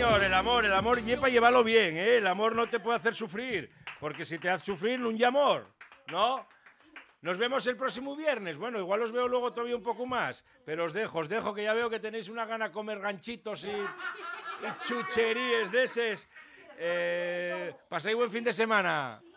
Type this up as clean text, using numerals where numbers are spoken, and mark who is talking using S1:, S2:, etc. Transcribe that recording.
S1: señor, el amor y para llevarlo bien, ¿eh? El amor no te puede hacer sufrir, porque si te hace sufrir, no hay amor, ¿no? Nos vemos el próximo viernes. Bueno, igual os veo luego todavía un poco más, pero os dejo, que ya veo que tenéis una gana de comer ganchitos y chucheríes de eses. Pasáis buen fin de semana.